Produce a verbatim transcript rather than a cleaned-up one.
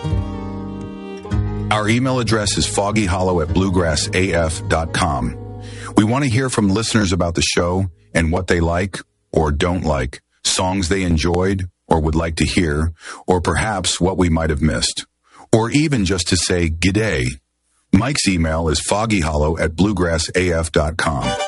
Our email address is foggyhollow at bluegrass a f dot com. We want to hear from listeners about the show and what they like or don't like, songs they enjoyed or would like to hear, or perhaps what we might have missed, or even just to say g'day. Mike's email is foggyhollow at bluegrass a f dot com.